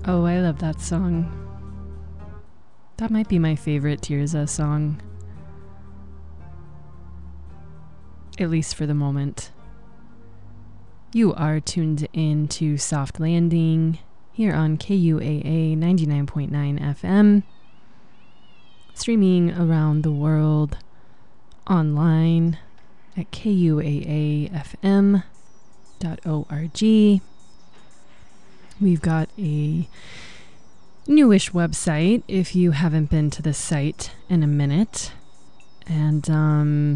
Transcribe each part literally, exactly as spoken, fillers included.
Oh, I love that song. That might be my favorite Tirza song. At least for the moment. You are tuned in to Soft Landing here on K U A A ninety-nine point nine F M. Streaming around the world online at K U A A F M dot org. We've got a newish website if you haven't been to the site in a minute. And um,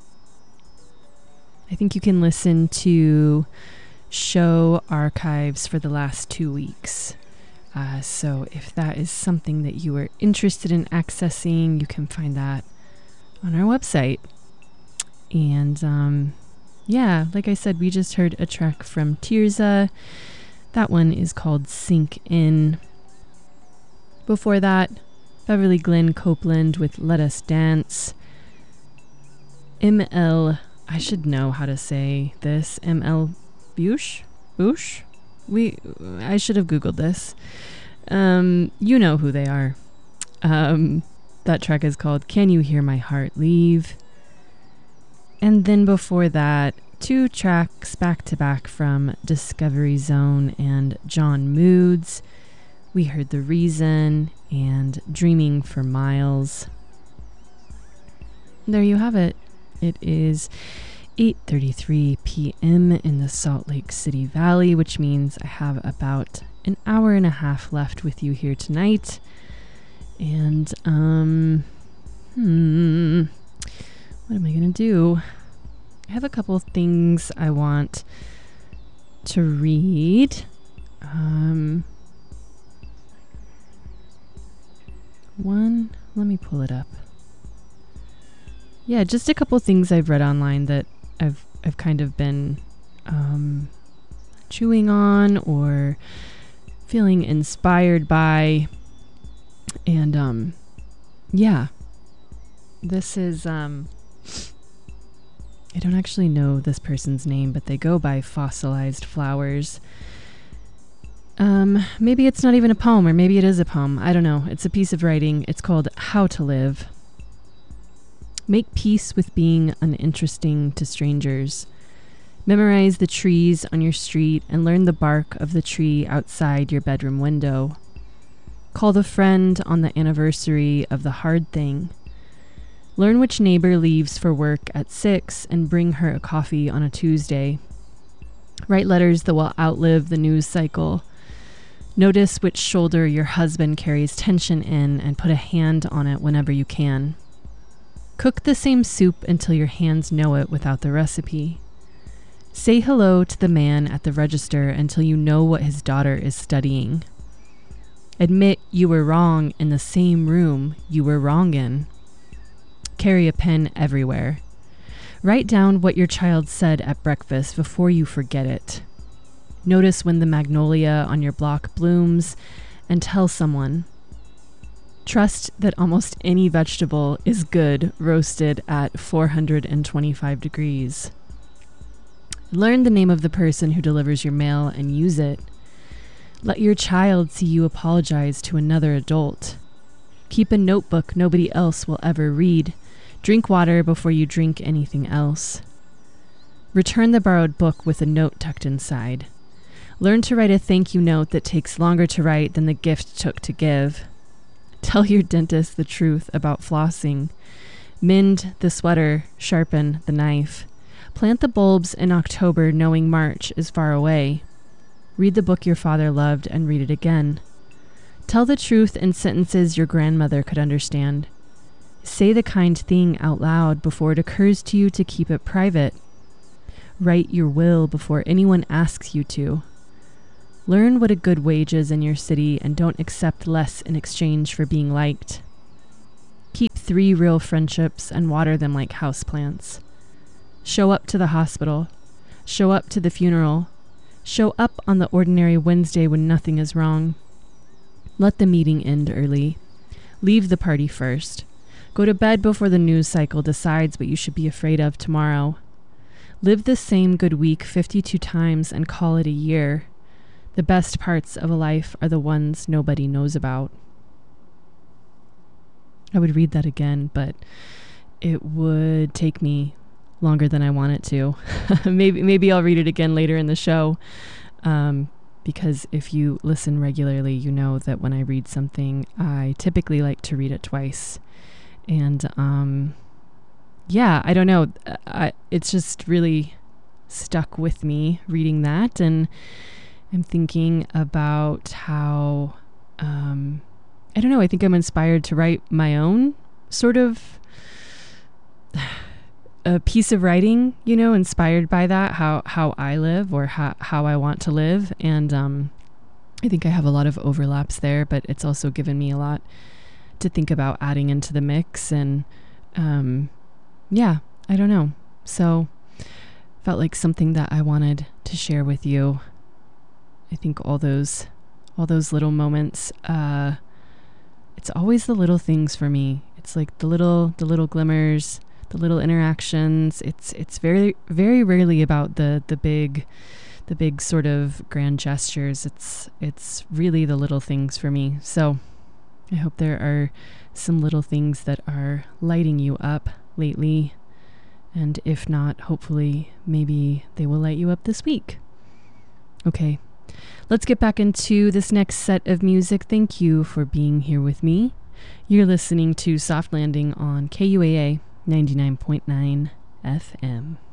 I think you can listen to show archives for the last two weeks. Uh, so if that is something that you are interested in accessing, you can find that on our website. And um, yeah, like I said, we just heard a track from Tirza. That one is called Sink In. Before that, Beverly Glenn Copeland with Let Us Dance. M L, I should know how to say this. M L Bush? Bush? We, I should have Googled this. Um, you know who they are. Um, that track is called Can You Hear My Heart Leave? And then before that, two tracks back to back from Discovery Zone and John Moods. We heard The Reason and Dreaming for Miles. There you have it. It is eight thirty-three p.m. in the Salt Lake City Valley, which means I have about an hour and a half left with you here tonight. And, um, hmm, what am I going to do? I have a couple things I want to read. Um, one, let me pull it up. Yeah, just a couple things I've read online that I've I've kind of been um, chewing on or feeling inspired by. And um, yeah, this is... Um, I don't actually know this person's name, but they go by Fossilized Flowers. Um, maybe it's not even a poem, or maybe it is a poem. I don't know. It's a piece of writing. It's called How to Live. Make peace with being uninteresting to strangers. Memorize the trees on your street and learn the bark of the tree outside your bedroom window. Call the friend on the anniversary of the hard thing. Learn which neighbor leaves for work at six and bring her a coffee on a Tuesday. Write letters that will outlive the news cycle. Notice which shoulder your husband carries tension in and put a hand on it whenever you can. Cook the same soup until your hands know it without the recipe. Say hello to the man at the register until you know what his daughter is studying. Admit you were wrong in the same room you were wrong in. Carry a pen everywhere. Write down what your child said at breakfast before you forget it. Notice when the magnolia on your block blooms and tell someone. Trust that almost any vegetable is good roasted at four hundred twenty-five degrees. Learn the name of the person who delivers your mail and use it. Let your child see you apologize to another adult. Keep a notebook nobody else will ever read. Drink water before you drink anything else. Return the borrowed book with a note tucked inside. Learn to write a thank you note that takes longer to write than the gift took to give. Tell your dentist the truth about flossing. Mend the sweater, sharpen the knife. Plant the bulbs in October knowing March is far away. Read the book your father loved and read it again. Tell the truth in sentences your grandmother could understand. Say the kind thing out loud before it occurs to you to keep it private. Write your will before anyone asks you to. Learn what a good wage is in your city and don't accept less in exchange for being liked. Keep three real friendships and water them like houseplants. Show up to the hospital. Show up to the funeral. Show up on the ordinary Wednesday when nothing is wrong. Let the meeting end early. Leave the party first. Go to bed before the news cycle decides what you should be afraid of tomorrow. Live the same good week fifty-two times and call it a year. The best parts of a life are the ones nobody knows about. I would read that again, but it would take me longer than I want it to. maybe maybe I'll read it again later in the show. Um, because if you listen regularly, you know that when I read something, I typically like to read it twice. And um, yeah, I don't know. I, it's just really stuck with me reading that. And I'm thinking about how, um, I don't know, I think I'm inspired to write my own sort of a piece of writing, you know, inspired by that, how, how I live or how, how I want to live. And um, I think I have a lot of overlaps there, but it's also given me a lot to think about adding into the mix. And um, yeah, I don't know. So felt like something that I wanted to share with you. I think all those, all those little moments, uh, it's always the little things for me. It's like the little, the little glimmers, the little interactions. It's, it's very, very rarely about the, the big, the big sort of grand gestures. It's, it's really the little things for me. So I hope there are some little things that are lighting you up lately. And if not, hopefully maybe they will light you up this week. Okay. Let's get back into this next set of music. Thank you for being here with me. You're listening to Soft Landing on K U A A ninety-nine point nine F M.